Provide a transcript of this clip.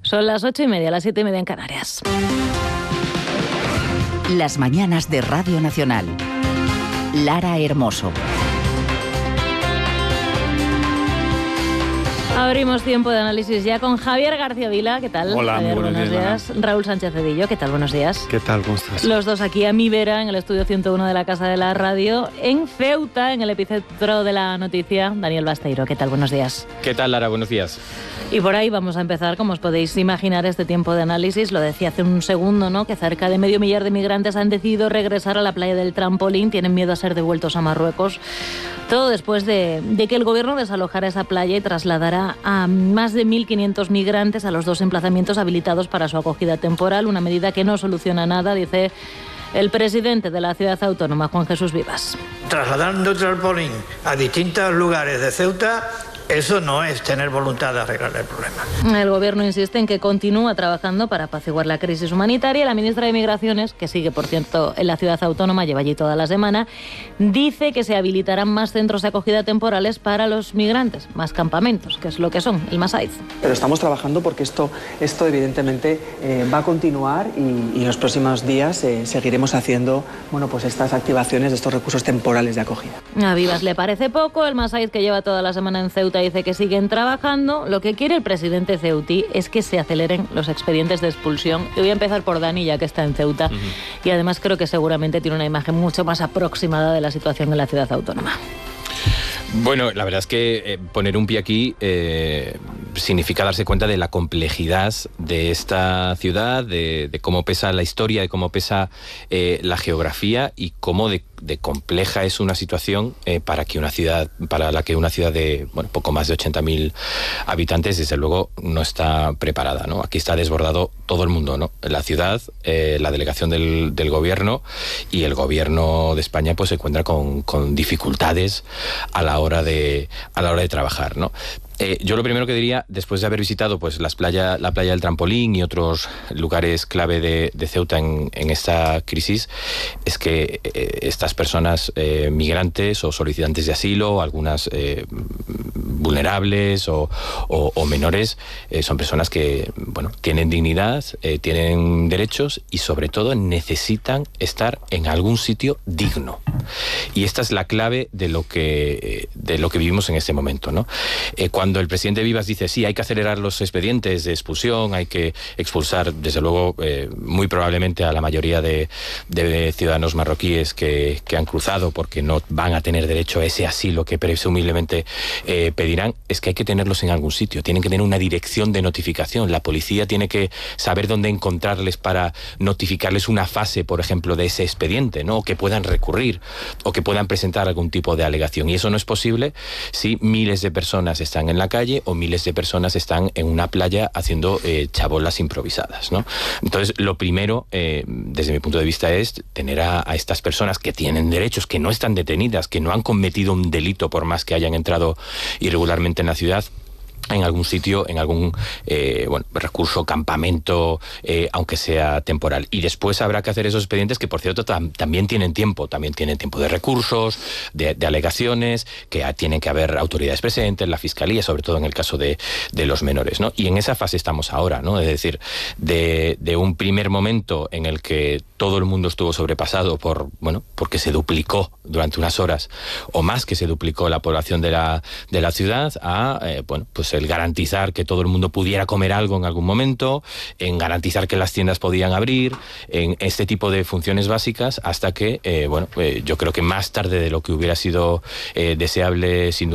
Son las 8:30, las 7:30 en Canarias. Las mañanas de Radio Nacional. Lara Hermoso. Abrimos tiempo de análisis ya con Javier García Vila. ¿Qué tal? Hola, Javier, muy buenos días. Raúl Sánchez Cedillo, ¿qué tal? Buenos días. ¿Qué tal? ¿Cómo estás? Los dos aquí a mi vera, en el estudio 101 de la Casa de la Radio, en Ceuta, en el epicentro de la noticia, Daniel Basteiro. ¿Qué tal? Buenos días. ¿Qué tal, Lara? Buenos días. Y por ahí vamos a empezar, como os podéis imaginar, este tiempo de análisis. Lo decía hace un segundo, ¿no? Que cerca de 500.000 de migrantes han decidido regresar a la playa del Trampolín. Tienen miedo a ser devueltos a Marruecos. Todo después de que el gobierno desalojara esa playa y trasladara a más de 1.500 migrantes a los dos emplazamientos habilitados para su acogida temporal. Una medida que no soluciona nada, dice el presidente de la ciudad autónoma, Juan Jesús Vivas. Trasladando Trampolín a distintos lugares de Ceuta, eso no es tener voluntad de arreglar el problema. El gobierno insiste en que continúa trabajando para apaciguar la crisis humanitaria. La ministra de Migraciones, que sigue, por cierto, en la ciudad autónoma, lleva allí toda la semana, dice que se habilitarán más centros de acogida temporales para los migrantes, más campamentos, que es lo que son, el Masaiz. Pero estamos trabajando porque esto evidentemente va a continuar y en los próximos días seguiremos haciendo pues estas activaciones de estos recursos temporales de acogida. A Vivas le parece poco. El Masaiz, que lleva toda la semana en Ceuta, dice que siguen trabajando. Lo que quiere el presidente ceutí es que se aceleren los expedientes de expulsión. Y voy a empezar por Dani, ya que está en Ceuta. Y además creo que seguramente tiene una imagen mucho más aproximada de la situación en la ciudad autónoma. Bueno, la verdad es que poner un pie aquí significa darse cuenta de la complejidad de esta ciudad, de cómo pesa la historia, de cómo pesa la geografía y cómo de compleja es una situación para la que una ciudad de poco más de 80.000 habitantes, desde luego, no está preparada, ¿no? Aquí está desbordado todo el mundo, ¿no? La ciudad, la delegación del gobierno y el gobierno de España pues se encuentra con dificultades a la hora de trabajar, ¿no? Yo lo primero que diría, después de haber visitado pues la playa del Trampolín y otros lugares clave de Ceuta en esta crisis, es que estas personas migrantes o solicitantes de asilo, algunas vulnerables o menores, son personas que tienen dignidad, tienen derechos y sobre todo necesitan estar en algún sitio digno. Y esta es la clave de lo que vivimos en este momento, ¿no? Cuando el presidente Vivas dice sí, hay que acelerar los expedientes de expulsión, hay que expulsar, desde luego, muy probablemente a la mayoría de ciudadanos marroquíes que han cruzado porque no van a tener derecho a ese asilo que presumiblemente pedirán, es que hay que tenerlos en algún sitio, tienen que tener una dirección de notificación, la policía tiene que saber dónde encontrarles para notificarles una fase, por ejemplo, de ese expediente, ¿no? O que puedan recurrir o que puedan presentar algún tipo de alegación, y eso no es posible si miles de personas están en la calle o miles de personas están en una playa haciendo chabolas improvisadas, ¿no? Entonces, lo primero, desde mi punto de vista, es tener a estas personas que tienen derechos, que no están detenidas, que no han cometido un delito por más que hayan entrado irregularmente en la ciudad, en algún sitio, en algún recurso, campamento, aunque sea temporal. Y después habrá que hacer esos expedientes que, por cierto, también tienen tiempo de recursos, de alegaciones, que tienen que haber autoridades presentes, la fiscalía, sobre todo en el caso de los menores, ¿no? Y en esa fase estamos ahora, ¿no? Es decir, de un primer momento en el que todo el mundo estuvo sobrepasado porque se duplicó durante unas horas, o más que se duplicó la población de la ciudad, a pues el garantizar que todo el mundo pudiera comer algo en algún momento, en garantizar que las tiendas podían abrir, en este tipo de funciones básicas, hasta que yo creo que más tarde de lo que hubiera sido deseable, sin duda,